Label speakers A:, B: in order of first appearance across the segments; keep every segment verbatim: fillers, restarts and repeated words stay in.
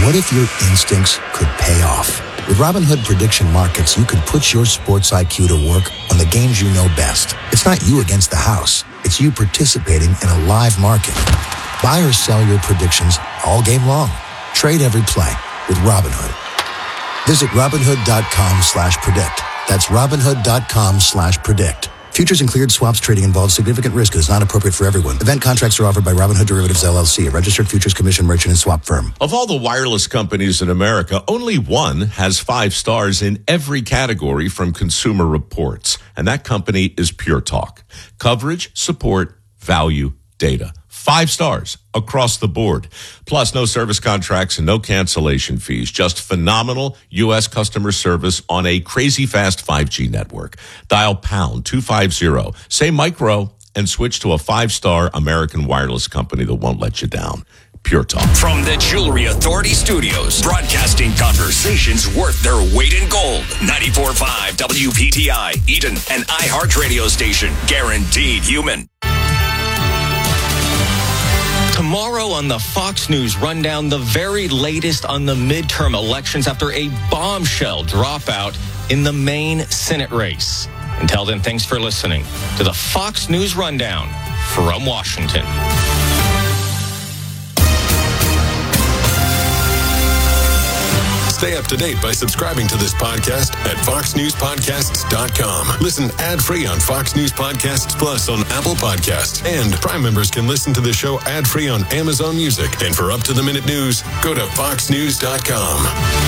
A: What if your instincts could pay off? With Robinhood Prediction Markets, you could put your sports I Q to work on the games you know best. It's not you against the house. It's you participating in a live market. Buy or sell your predictions all game long. Trade every play with Robinhood. Visit Robinhood.com slash predict. That's Robinhood.com slash predict. Futures and cleared swaps trading involves significant risk and is not appropriate for everyone. Event contracts are offered by Robinhood Derivatives, L L C, a registered futures commission merchant and swap firm.
B: Of all the wireless companies in America, only one has five stars in every category from Consumer Reports, and that company is Pure Talk. Coverage, support, value, data. Five stars across the board. Plus, no service contracts and no cancellation fees. Just phenomenal U S customer service on a crazy fast five G network. Dial pound two fifty, say micro, and switch to a five-star American wireless company that won't let you down. Pure Talk.
C: From the Jewelry Authority Studios, broadcasting conversations worth their weight in gold. ninety-four point five W P T I, Eden, an iHeart radio station. Guaranteed human. Tomorrow on the Fox News Rundown, the very latest on the midterm elections after a bombshell dropout in the Maine Senate race. Until then, thanks for listening to the Fox News Rundown from Washington.
D: Stay up to date by subscribing to this podcast at fox news podcasts dot com. Listen ad-free on Fox News Podcasts Plus on Apple Podcasts. And Prime members can listen to the show ad-free on Amazon Music. And for up-to-the-minute news, go to fox news dot com.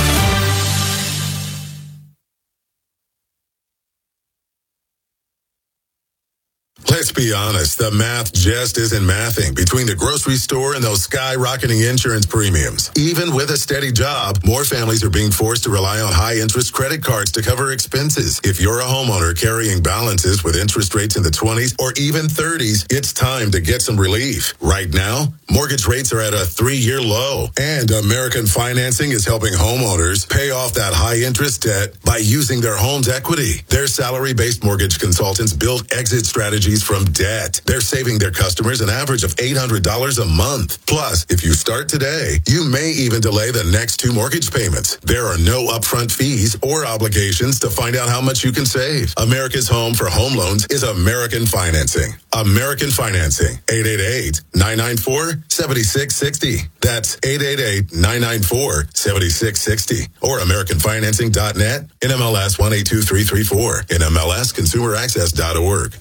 D: Let's be honest, the math just isn't mathing between the grocery store and those skyrocketing insurance premiums. Even with a steady job, more families are being forced to rely on high-interest credit cards to cover expenses. If you're a homeowner carrying balances with interest rates in the twenties or even thirties, it's time to get some relief. Right now, mortgage rates are at a three-year low, and American Financing is helping homeowners pay off that high-interest debt by using their home's equity. Their salary-based mortgage consultants build exit strategies from debt. They're saving their customers an average of eight hundred dollars a month. Plus, if you start today, you may even delay the next two mortgage payments. There are no upfront fees or obligations to find out how much you can save. America's home for home loans is American Financing. American Financing. eight eight eight, nine nine four, seven six six zero. That's eight eight eight, nine nine four, seven six six zero. Or american financing dot net, N M L S one eight two three three four, N M L S consumer access dot org.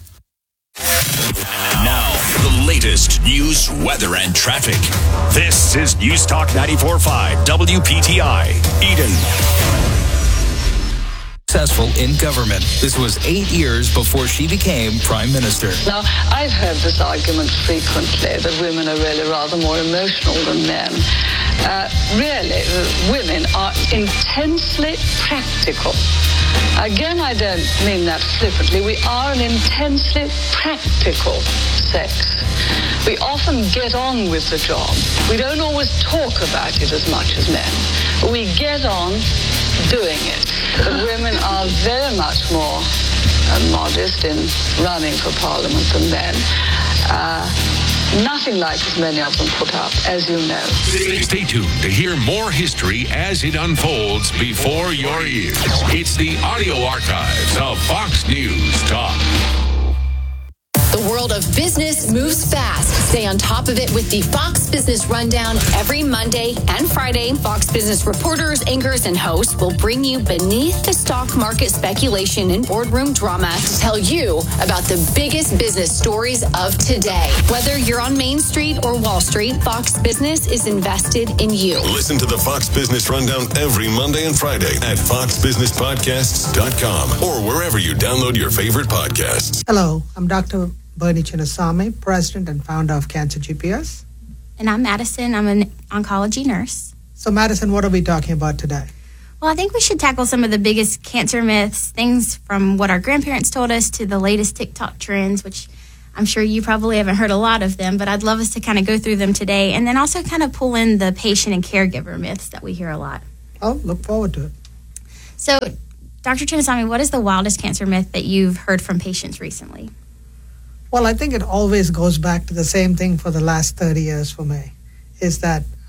C: Now, the latest news, weather, and traffic. This is News Talk ninety-four point five W P T I, Eden.
E: Successful in government. This was eight years before she became prime minister.
F: Now, I've heard this argument frequently that women are really rather more emotional than men. Uh, really, women are intensely practical. Again, I don't mean that flippantly. We are an intensely practical sex. We often get on with the job. We don't always talk about it as much as men, but we get on doing it. But women are very much more uh, modest in running for Parliament than men. Uh, nothing like as many of them put up, as you know.
G: Stay tuned to hear more history as it unfolds before your ears. It's the audio archives of Fox News Talk.
H: The world of business moves fast. Stay on top of it with the Fox Business Rundown every Monday and Friday. Fox Business reporters, anchors, and hosts will bring you beneath the stock market speculation and boardroom drama to tell you about the biggest business stories of today. Whether you're on Main Street or Wall Street, Fox Business is invested in you.
D: Listen to the Fox Business Rundown every Monday and Friday at fox business podcasts dot com or wherever you download your favorite podcasts.
I: Hello, I'm Doctor Bernie Chinnasamy, President and founder of Cancer G P S.
J: And I'm Madison. I'm an oncology nurse.
I: So, Madison, what are we talking about today?
J: Well, I think we should tackle some of the biggest cancer myths, things from what our grandparents told us to the latest TikTok trends, which I'm sure you probably haven't heard a lot of them, but I'd love us to kind of go through them today and then also kind of pull in the patient and caregiver myths that we hear a lot.
I: Oh, look forward to it.
J: So, Doctor Chinnasamy, what is the wildest cancer myth that you've heard from patients recently?
I: Well, I think it always goes back to the same thing for the last thirty years for me, is that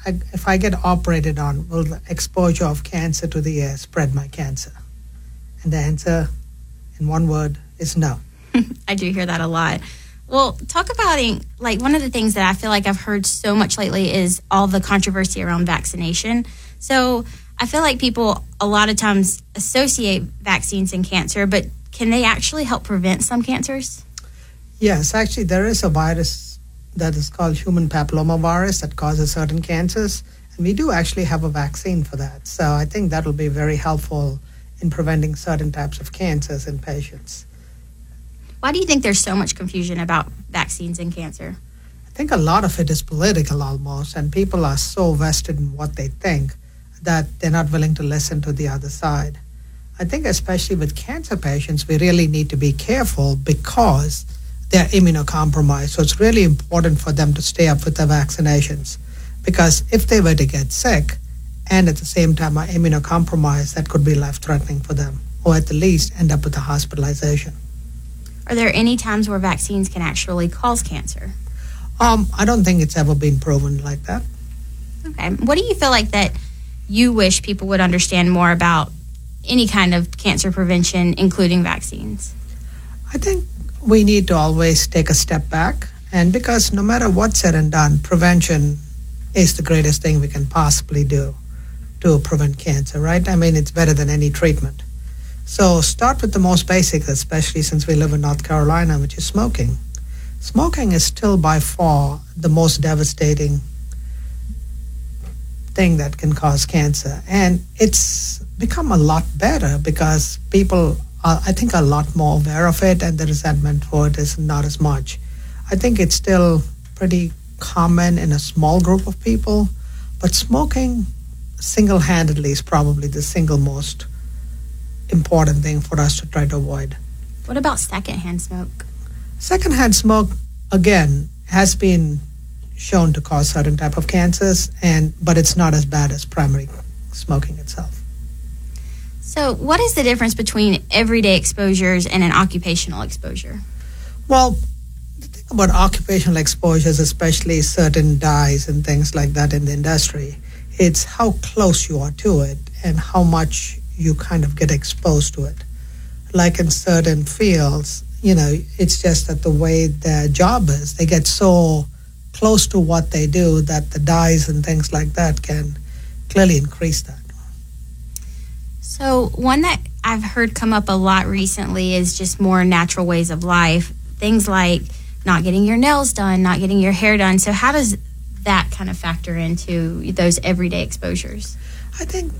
I: I, if I get operated on, will the exposure of cancer to the air spread my cancer? And the answer, in one word, is no.
J: I do hear that a lot. Well, talk about, like, one of the things that I feel like I've heard so much lately is all the controversy around vaccination. So I feel like people a lot of times associate vaccines and cancer, but can they actually help prevent some cancers?
I: Yes, actually, there is a virus that is called human papillomavirus that causes certain cancers, and we do actually have a vaccine for that. So I think that will be very helpful in preventing certain types of cancers in patients.
J: Why do you think there's so much confusion about vaccines and cancer?
I: I think a lot of it is political almost, and people are so vested in what they think that they're not willing to listen to the other side. I think especially with cancer patients, we really need to be careful because they're immunocompromised. So it's really important for them to stay up with the vaccinations, because if they were to get sick and at the same time are immunocompromised, that could be life-threatening for them, or at the least end up with a hospitalization.
J: Are there any times where vaccines can actually cause cancer?
I: Um, I don't think it's ever been proven like that.
J: Okay. What do you feel like that you wish people would understand more about any kind of cancer prevention, including vaccines?
I: I think we need to always take a step back, and because no matter what's said and done, prevention is the greatest thing we can possibly do to prevent cancer, right? I mean, it's better than any treatment. So start with the most basic, especially since we live in North Carolina, which is smoking. Smoking is still by far the most devastating thing that can cause cancer. And it's become a lot better because people are, I think, are a lot more aware of it, and the resentment for it is not as much. I think it's still pretty common in a small group of people, but smoking single-handedly is probably the single most important thing for us to try to avoid.
J: What about secondhand smoke?
I: Secondhand smoke, again, has been shown to cause certain type of cancers, and but it's not as bad as primary smoking itself.
J: So what is the difference between everyday exposures and an occupational exposure?
I: Well, the thing about occupational exposures, especially certain dyes and things like that in the industry, it's how close you are to it and how much you kind of get exposed to it. Like in certain fields, you know, it's just that the way their job is, they get so close to what they do that the dyes and things like that can clearly increase that.
J: So one that I've heard come up a lot recently is just more natural ways of life. Things like not getting your nails done, not getting your hair done. So how does that kind of factor into those everyday exposures?
I: I think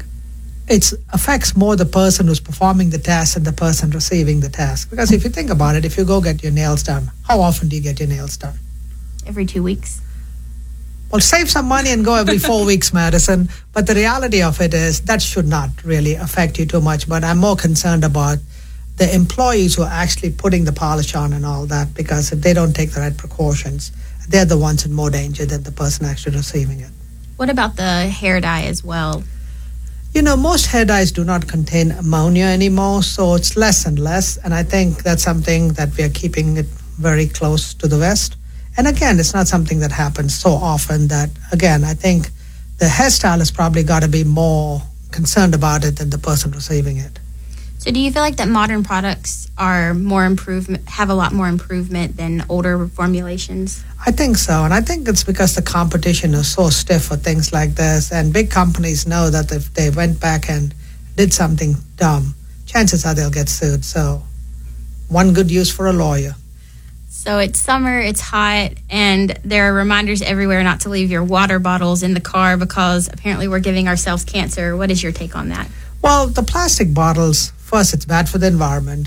I: it affects more the person who's performing the task than the person receiving the task. Because if you think about it, if you go get your nails done, how often do you get your nails done?
J: Every two weeks.
I: Well, save some money and go every four weeks, Madison. But the reality of it is that should not really affect you too much. But I'm more concerned about the employees who are actually putting the polish on and all that, because if they don't take the right precautions, they're the ones in more danger than the person actually receiving it.
J: What about the hair dye as well?
I: You know, most hair dyes do not contain ammonia anymore, so it's less and less. And I think that's something that we are keeping it very close to the vest. And again, it's not something that happens so often that, again, I think the hairstylist probably got to be more concerned about it than the person receiving it.
J: So do you feel like that modern products are more improvement, have a lot more improvement than older formulations?
I: I think so. And I think it's because the competition is so stiff for things like this. And big companies know that if they went back and did something dumb, chances are they'll get sued. So one good use for a lawyer.
J: So it's summer, it's hot, and there are reminders everywhere not to leave your water bottles in the car because apparently we're giving ourselves cancer. What is your take on that?
I: Well, the plastic bottles, first, it's bad for the environment.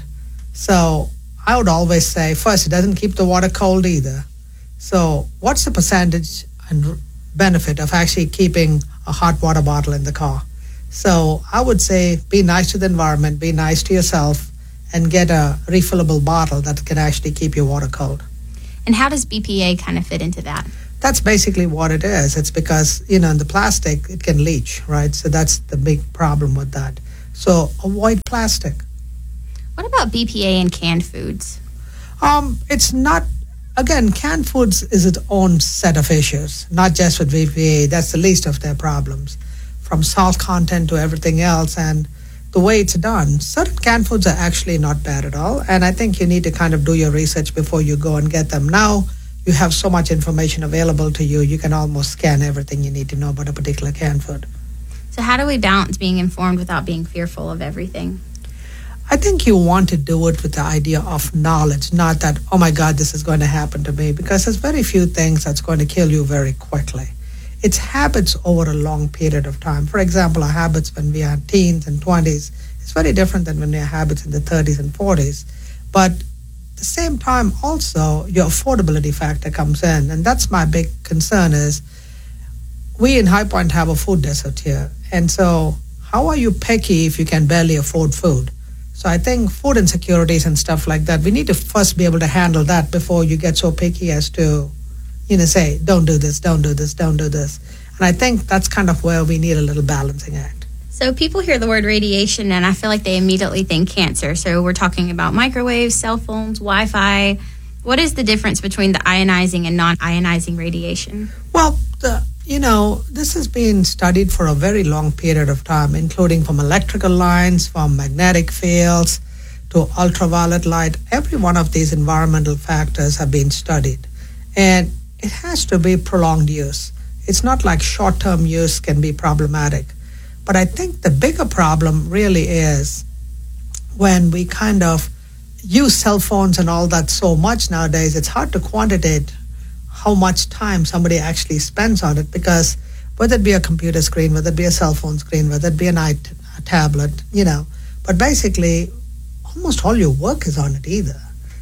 I: So I would always say, first, it doesn't keep the water cold either. So what's the percentage and benefit of actually keeping a hot water bottle in the car? So I would say be nice to the environment, be nice to yourself, and get a refillable bottle that can actually keep your water cold.
J: And how does B P A kind of fit into that?
I: That's basically what it is. It's because, you know, in the plastic, it can leach, right? So that's the big problem with that. So avoid plastic.
J: What about B P A in canned foods?
I: Um, it's not again, canned foods is its own set of issues, not just with V P A. That's the least of their problems, from salt content to everything else. And the way it's done, certain canned foods are actually not bad at all. And I think you need to kind of do your research before you go and get them. Now, you have so much information available to you, you can almost scan everything you need to know about a particular canned food.
J: So how do we balance being informed without being fearful of everything?
I: I think you want to do it with the idea of knowledge, not that, oh my God, this is going to happen to me, because there's very few things that's going to kill you very quickly. It's habits over a long period of time. For example, our habits when we are teens and twenties, it's very different than when we have habits in the thirties and forties. But at the same time, also, your affordability factor comes in. And that's my big concern is, we in High Point have a food desert here. And so how are you picky if you can barely afford food? So I think food insecurities and stuff like that, we need to first be able to handle that before you get so picky as to, you know, say, don't do this, don't do this, don't do this. And I think that's kind of where we need a little balancing act.
J: So people hear the word radiation and I feel like they immediately think cancer. So we're talking about microwaves, cell phones, Wi-Fi. What is the difference between the ionizing and non-ionizing radiation?
I: Well, the, you know, this has been studied for a very long period of time, including from electrical lines, from magnetic fields, to ultraviolet light. Every one of these environmental factors have been studied. And it has to be prolonged use. It's not like short-term use can be problematic. But I think the bigger problem really is when we kind of use cell phones and all that so much nowadays, it's hard to quantitate how much time somebody actually spends on it, because whether it be a computer screen, whether it be a cell phone screen, whether it be an iT- a tablet, you know, but basically almost all your work is on it either.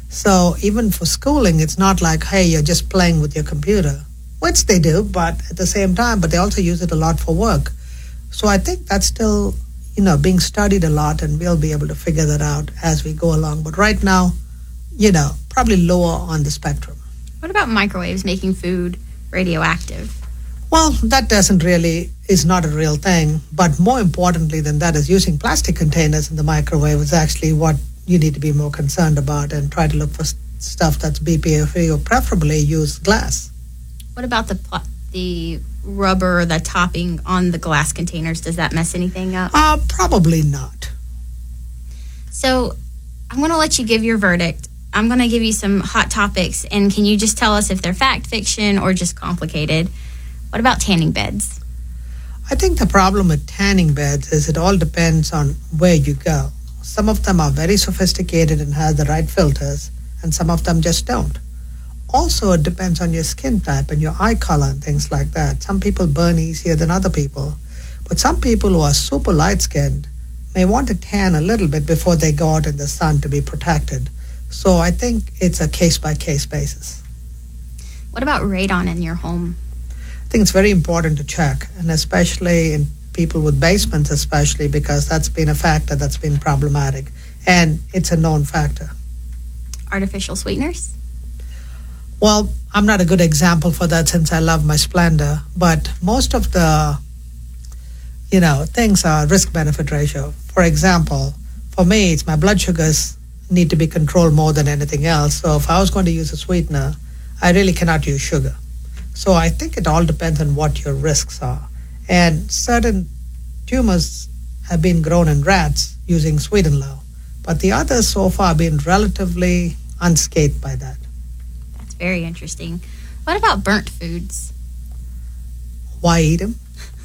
I: So even for schooling, it's not like, hey, you're just playing with your computer, which they do, but at the same time, but they also use it a lot for work. So I think that's still, you know, being studied a lot, and we'll be able to figure that out as we go along. But right now, you know, probably lower on the spectrum.
J: What about microwaves making food radioactive?
I: Well, that doesn't really, is not a real thing. But more importantly than that is using plastic containers in the microwave is actually what you need to be more concerned about, and try to look for stuff that's B P A-free, or preferably use glass.
J: What about the pl- the rubber, the topping on the glass containers? Does that mess anything up?
I: Uh, probably not.
J: So I'm going to let you give your verdict. I'm going to give you some hot topics, and can you just tell us if they're fact, fiction, or just complicated? What about tanning beds?
I: I think the problem with tanning beds is it all depends on where you go. Some of them are very sophisticated and have the right filters, and some of them just don't. Also, it depends on your skin type and your eye color and things like that. Some people burn easier than other people. But some people who are super light-skinned may want to tan a little bit before they go out in the sun to be protected. So I think it's a case-by-case basis.
J: What about radon in your home?
I: I think it's very important to check, and especially in people with basements especially, because that's been a factor that's been problematic. And it's a known factor.
J: Artificial sweeteners?
I: Well, I'm not a good example for that since I love my Splenda, but most of the, you know, things are risk-benefit ratio. For example, for me, it's my blood sugars need to be controlled more than anything else. So if I was going to use a sweetener, I really cannot use sugar. So I think it all depends on what your risks are. And certain tumors have been grown in rats using sweet and low, but the others so far have been relatively unscathed by that.
J: Very interesting. What about burnt foods?
I: Why eat them?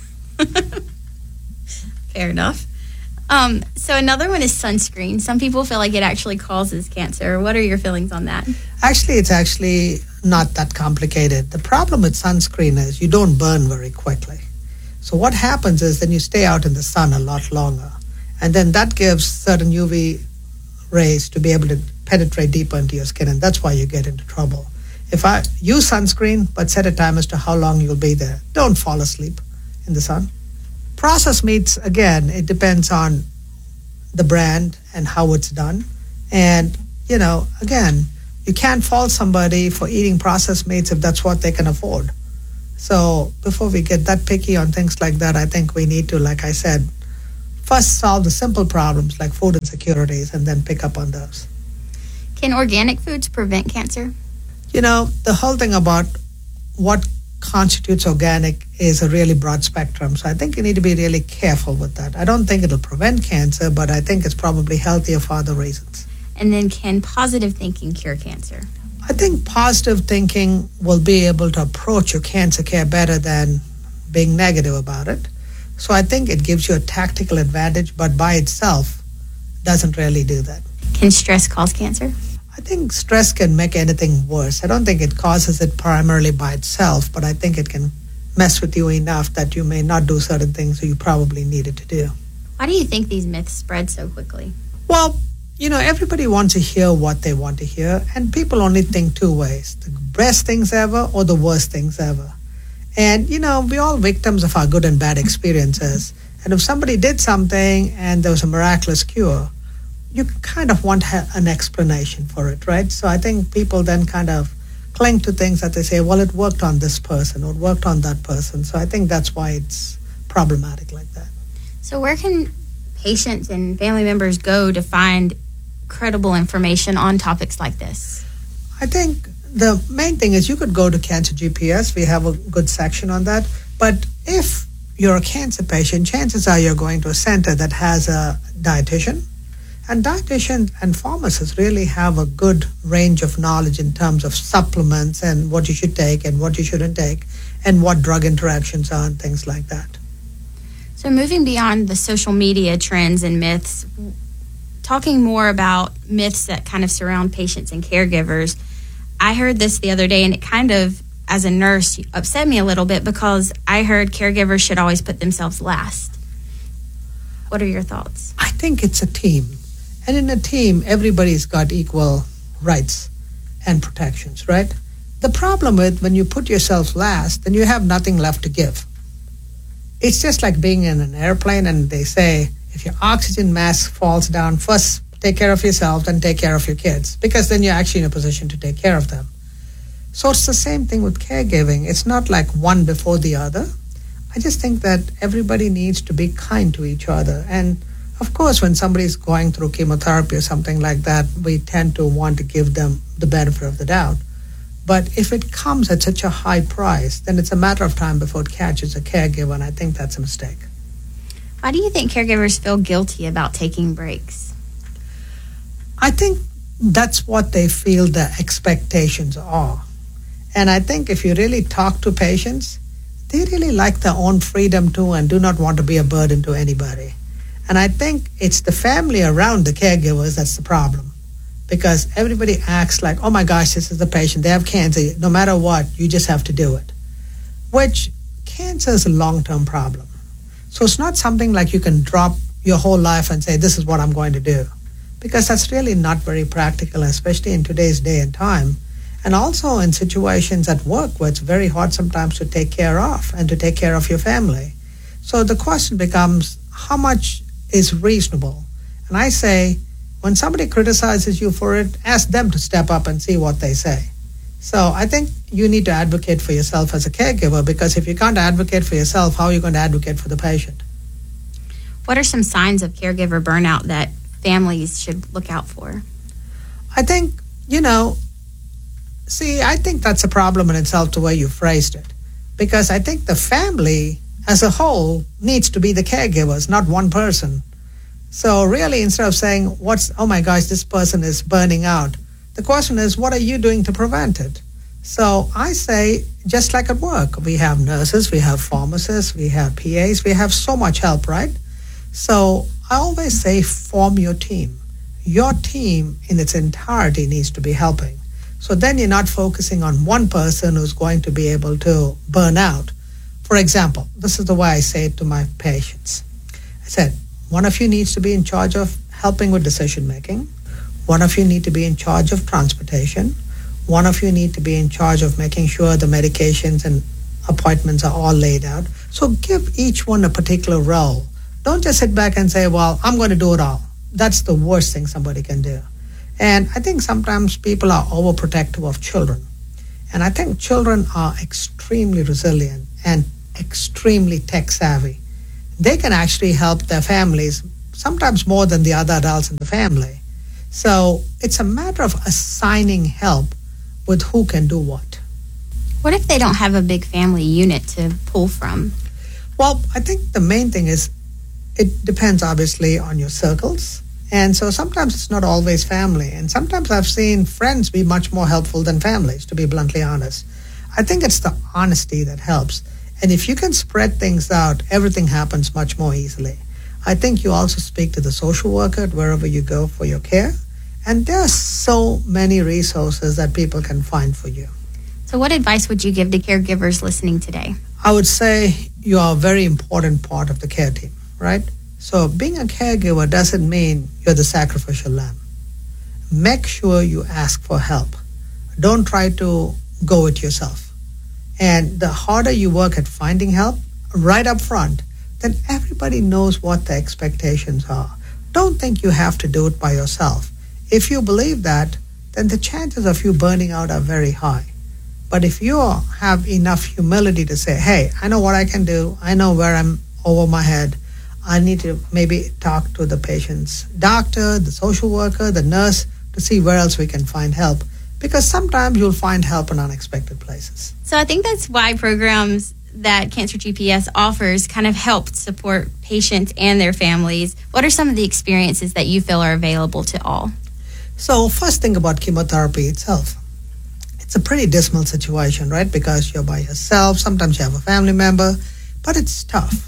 J: Fair enough. Um, so another one is sunscreen. Some people feel like it actually causes cancer. What are your feelings on that?
I: Actually, it's actually not that complicated. The problem with sunscreen is you don't burn very quickly. So what happens is then you stay out in the sun a lot longer. And then that gives certain U V rays to be able to penetrate deeper into your skin. And that's why you get into trouble. If I use sunscreen, but set a time as to how long you'll be there. Don't fall asleep in the sun. Processed meats, again, it depends on the brand and how it's done. And, you know, again, you can't fault somebody for eating processed meats if that's what they can afford. So before we get that picky on things like that, I think we need to, like I said, first solve the simple problems like food insecurities and then pick up on those.
J: Can organic foods prevent cancer?
I: You know, the whole thing about what constitutes organic is a really broad spectrum. So I think you need to be really careful with that. I don't think it'll prevent cancer, but I think it's probably healthier for other reasons.
J: And then can positive thinking cure cancer?
I: I think positive thinking will be able to approach your cancer care better than being negative about it. So I think it gives you a tactical advantage, but by itself doesn't really do that.
J: Can stress cause cancer?
I: I think stress can make anything worse. I don't think it causes it primarily by itself, but I think it can mess with you enough that you may not do certain things that you probably needed to do.
J: Why do you think these myths spread so quickly?
I: Well, you know, everybody wants to hear what they want to hear, and people only think two ways: the best things ever or the worst things ever. And, you know, we're all victims of our good and bad experiences. And if somebody did something and there was a miraculous cure, you kind of want an explanation for it, right? So I think people then kind of cling to things that they say, well, it worked on this person or it worked on that person. So I think that's why it's problematic like that.
J: So where can patients and family members go to find credible information on topics like this?
I: I think the main thing is you could go to Cancer G P S. We have a good section on that. But if you're a cancer patient, chances are you're going to a center that has a dietitian. And dietitians and pharmacists really have a good range of knowledge in terms of supplements and what you should take and what you shouldn't take and what drug interactions are and things like that.
J: So moving beyond the social media trends and myths, talking more about myths that kind of surround patients and caregivers, I heard this the other day, and it kind of, as a nurse, upset me a little bit because I heard caregivers should always put themselves last. What are your thoughts?
I: I think it's a team. And in a team, everybody's got equal rights and protections, right? The problem with when you put yourself last, then you have nothing left to give. It's just like being in an airplane and they say, if your oxygen mask falls down, first take care of yourself, then take care of your kids, because then you're actually in a position to take care of them. So it's the same thing with caregiving. It's not like one before the other. I just think that everybody needs to be kind to each other. And of course, when somebody's going through chemotherapy or something like that, we tend to want to give them the benefit of the doubt. But if it comes at such a high price, then it's a matter of time before it catches a caregiver, and I think that's a mistake.
J: Why do you think caregivers feel guilty about taking breaks?
I: I think that's what they feel the expectations are. And I think if you really talk to patients, they really like their own freedom too and do not want to be a burden to anybody. And I think it's the family around the caregivers that's the problem. Because everybody acts like, oh my gosh, this is the patient, they have cancer, no matter what, you just have to do it. Which, cancer is a long-term problem. So it's not something like you can drop your whole life and say, this is what I'm going to do. Because that's really not very practical, especially in today's day and time. And also in situations at work where it's very hard sometimes to take care of and to take care of your family. So the question becomes, how much is reasonable? And I say, when somebody criticizes you for it, ask them to step up and see what they say. So I think you need to advocate for yourself as a caregiver, because if you can't advocate for yourself, how are you going to advocate for the patient?
J: What are some signs of caregiver burnout that families should look out for?
I: I think, you know, see, I think that's a problem in itself the way you phrased it. Because I think the family as a whole needs to be the caregivers, not one person. So really, instead of saying, "What's oh my gosh, this person is burning out," the question is, what are you doing to prevent it? So I say, just like at work, we have nurses, we have pharmacists, we have P As, we have so much help, right? So I always say, form your team. Your team in its entirety needs to be helping. So then you're not focusing on one person who's going to be able to burn out. For example, this is the way I say it to my patients. I said, one of you needs to be in charge of helping with decision making. One of you need to be in charge of transportation. One of you need to be in charge of making sure the medications and appointments are all laid out. So give each one a particular role. Don't just sit back and say, well, I'm going to do it all. That's the worst thing somebody can do. And I think sometimes people are overprotective of children. And I think children are extremely resilient and extremely tech savvy. They can actually help their families, sometimes more than the other adults in the family. So it's a matter of assigning help with who can do what.
J: What if they don't have a big family unit to pull from?
I: Well, I think the main thing is it depends obviously on your circles. And so sometimes it's not always family. And sometimes I've seen friends be much more helpful than families, to be bluntly honest. I think it's the honesty that helps. And if you can spread things out, everything happens much more easily. I think you also speak to the social worker wherever you go for your care. And there are so many resources that people can find for you.
J: So what advice would you give to caregivers listening today?
I: I would say you are a very important part of the care team, right? So being a caregiver doesn't mean you're the sacrificial lamb. Make sure you ask for help. Don't try to go it yourself. And the harder you work at finding help right up front, then everybody knows what the expectations are. Don't think you have to do it by yourself. If you believe that, then the chances of you burning out are very high. But if you have enough humility to say, hey, I know what I can do, I know where I'm over my head, I need to maybe talk to the patient's doctor, the social worker, the nurse to see where else we can find help. Because sometimes you'll find help in unexpected places.
J: So I think that's why programs that Cancer G P S offers kind of help support patients and their families. What are some of the experiences that you feel are available to all?
I: So first thing about chemotherapy itself. It's a pretty dismal situation, right? Because you're by yourself. Sometimes you have a family member, but it's tough.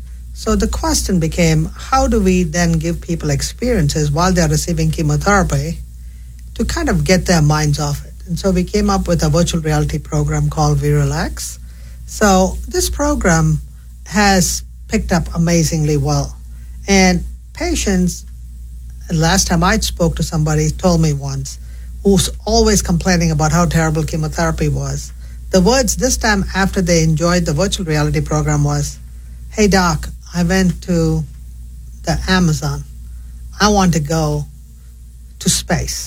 I: So the question became, how do we then give people experiences while they're receiving chemotherapy to kind of get their minds off it? And so we came up with a virtual reality program called V-Relax. So this program has picked up amazingly well. And patients, last time I spoke to somebody, told me once, who's always complaining about how terrible chemotherapy was. The words this time after they enjoyed the virtual reality program was, hey doc, I went to the Amazon. I want to go to space.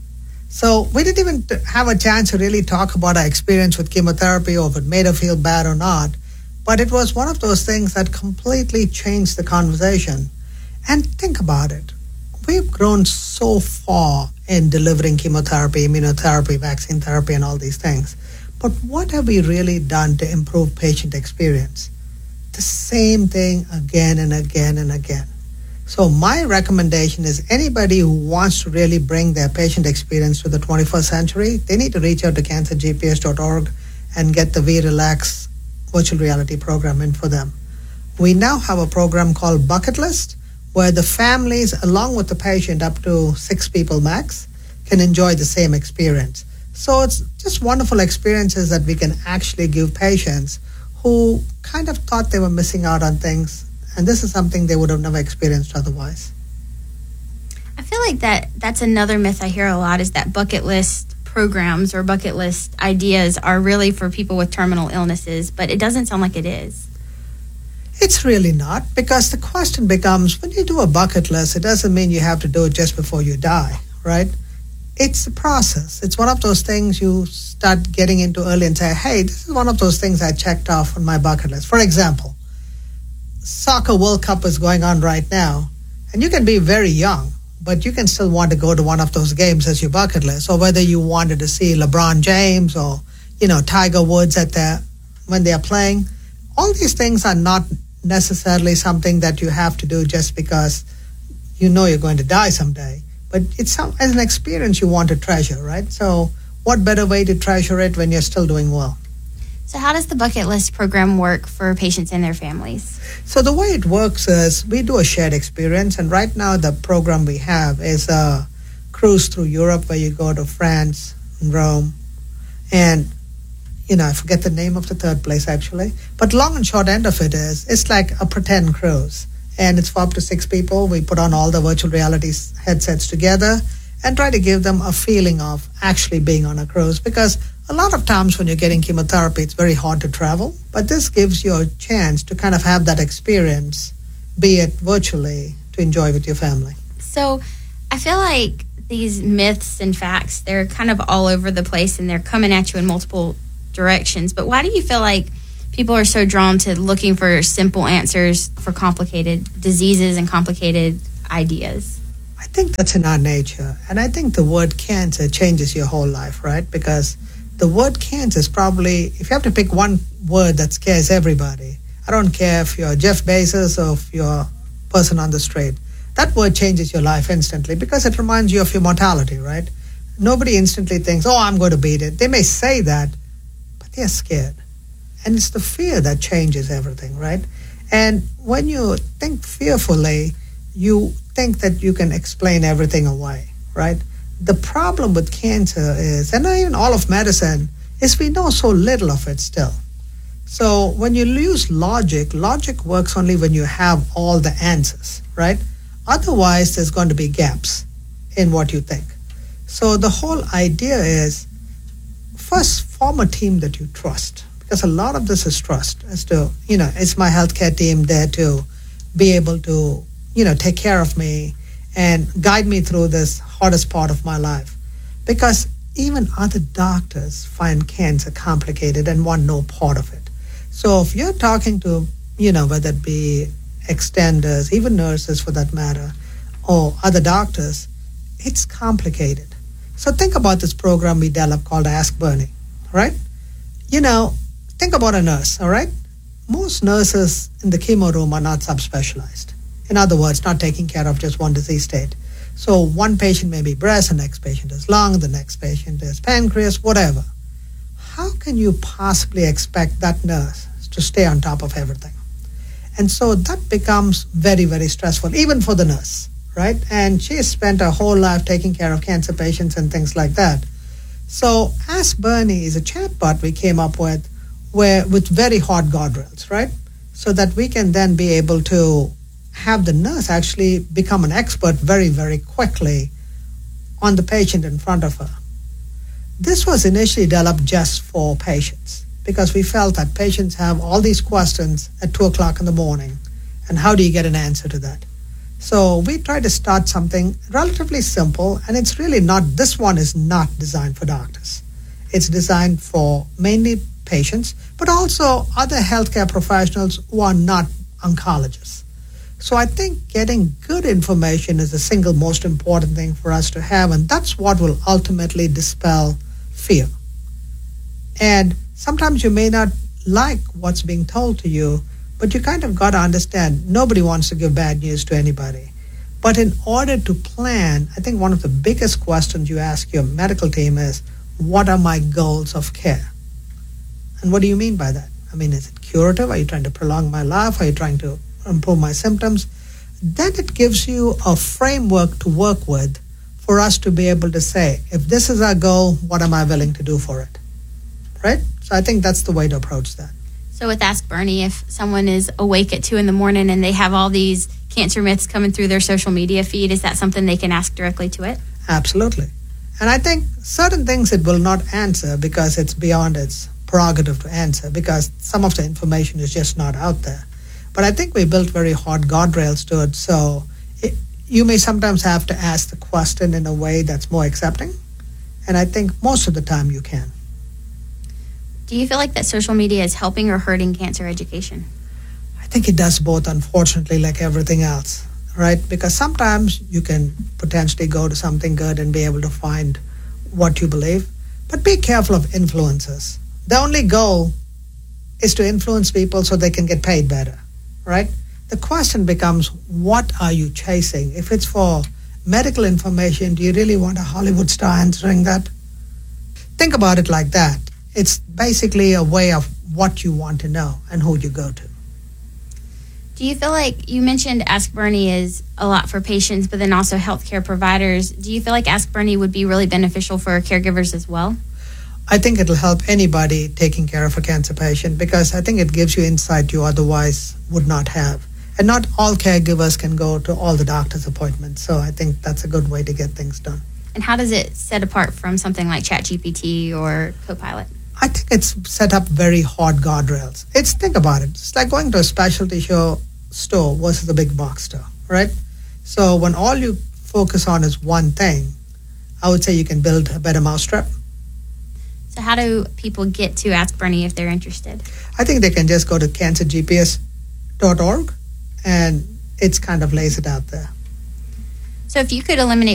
I: So we didn't even have a chance to really talk about our experience with chemotherapy or if it made her feel bad or not. But it was one of those things that completely changed the conversation. And think about it. We've grown so far in delivering chemotherapy, immunotherapy, vaccine therapy, and all these things. But what have we really done to improve patient experience? The same thing again and again and again. So my recommendation is anybody who wants to really bring their patient experience to the twenty-first century, they need to reach out to cancer g p s dot org and get the V-Relax virtual reality program in for them. We now have a program called Bucket List, where the families, along with the patient, up to six people max, can enjoy the same experience. So it's just wonderful experiences that we can actually give patients who kind of thought they were missing out on things, and this is something they would have never experienced otherwise.
J: I feel like that that's another myth I hear a lot, is that bucket list programs or bucket list ideas are really for people with terminal illnesses, but it doesn't sound like it is.
I: It's really not, because the question becomes, when you do a bucket list, it doesn't mean you have to do it just before you die, right? It's a process. It's one of those things you start getting into early and say, hey, this is one of those things I checked off on my bucket list. For example, Soccer World Cup is going on right now, and you can be very young, but you can still want to go to one of those games as your bucket list, or whether you wanted to see LeBron James or, you know, Tiger Woods at their, when they're playing. All these things are not necessarily something that you have to do just because you know you're going to die someday. But it's some, as an experience you want to treasure, right? So what better way to treasure it when you're still doing well?
J: So how does the bucket list program work for patients and their families?
I: So the way it works is we do a shared experience, and right now the program we have is a cruise through Europe where you go to France and Rome, and you know, I forget the name of the third place actually. But long and short end of it is, it's like a pretend cruise. And it's for up to six people. We put on all the virtual reality headsets together and try to give them a feeling of actually being on a cruise. Because a lot of times when you're getting chemotherapy, it's very hard to travel. But this gives you a chance to kind of have that experience, be it virtually, to enjoy with your family.
J: So I feel like these myths and facts, they're kind of all over the place and they're coming at you in multiple directions. But why do you feel like people are so drawn to looking for simple answers for complicated diseases and complicated ideas?
I: I think that's in our nature. And I think the word cancer changes your whole life, right? Because the word cancer is probably, if you have to pick one word that scares everybody, I don't care if you're Jeff Bezos or if you're a person on the street, that word changes your life instantly because it reminds you of your mortality, right? Nobody instantly thinks, oh, I'm going to beat it. They may say that, but they're scared. And it's the fear that changes everything, right? And when you think fearfully, you think that you can explain everything away, right? The problem with cancer is, and even all of medicine, is we know so little of it still. So when you use logic, logic works only when you have all the answers, right? Otherwise, there's going to be gaps in what you think. So the whole idea is, first, form a team that you trust. Because a lot of this is trust as to, you know, is my healthcare team there to be able to, you know, take care of me and guide me through this hardest part of my life. Because even other doctors find cancer complicated and want no part of it. So if you're talking to, you know, whether it be extenders, even nurses for that matter, or other doctors, it's complicated. So think about this program we developed called Ask Bernie, right? You know, think about a nurse, all right? Most nurses in the chemo room are not subspecialized. In other words, not taking care of just one disease state. So one patient may be breast, the next patient is lung, the next patient is pancreas, whatever. How can you possibly expect that nurse to stay on top of everything? And so that becomes very, very stressful, even for the nurse, right? And she has spent her whole life taking care of cancer patients and things like that. So Ask Bernie is a chatbot we came up with where with very hard guardrails, right? So that we can then be able to have the nurse actually become an expert very, very quickly on the patient in front of her. This was initially developed just for patients because we felt that patients have all these questions at two o'clock in the morning, and how do you get an answer to that? So we tried to start something relatively simple, and it's really not, this one is not designed for doctors. It's designed for mainly patients, but also other healthcare professionals who are not oncologists. So I think getting good information is the single most important thing for us to have, and that's what will ultimately dispel fear. And sometimes you may not like what's being told to you, but you kind of got to understand nobody wants to give bad news to anybody. But in order to plan, I think one of the biggest questions you ask your medical team is, what are my goals of care? And what do you mean by that? I mean, is it curative? Are you trying to prolong my life? Are you trying to improve my symptoms? Then it gives you a framework to work with for us to be able to say, if this is our goal, what am I willing to do for it? Right? So I think that's the way to approach that.
J: So with Ask Bernie, if someone is awake at two in the morning and they have all these cancer myths coming through their social media feed, is that something they can ask directly to it?
I: Absolutely. And I think certain things it will not answer because it's beyond its prerogative to answer, because some of the information is just not out there. But I think we built very hard guardrails to it, so it, you may sometimes have to ask the question in a way that's more accepting, and I think most of the time you can.
J: Do you feel like that social media is helping or hurting cancer education?
I: I think it does both, unfortunately, like everything else, right? Because sometimes you can potentially go to something good and be able to find what you believe, but be careful of influencers. The only goal is to influence people so they can get paid better, right? The question becomes, what are you chasing? If it's for medical information, do you really want a Hollywood star answering that? Think about it like that. It's basically a way of what you want to know and who you go to.
J: Do you feel like, you mentioned Ask Bernie is a lot for patients, but then also healthcare providers. Do you feel like Ask Bernie would be really beneficial for caregivers as well?
I: I think it'll help anybody taking care of a cancer patient because I think it gives you insight you otherwise would not have. And not all caregivers can go to all the doctor's appointments, so I think that's a good way to get things done.
J: And how does it set apart from something like ChatGPT or Copilot?
I: I think it's set up very hard guardrails. It's, think about it, it's like going to a specialty show store versus a big box store, right? So when all you focus on is one thing, I would say you can build a better mousetrap.
J: So how do people get to Ask Bernie if they're interested?
I: I think they can just go to cancer g p s dot org and it's kind of lays it out there.
J: So if you could eliminate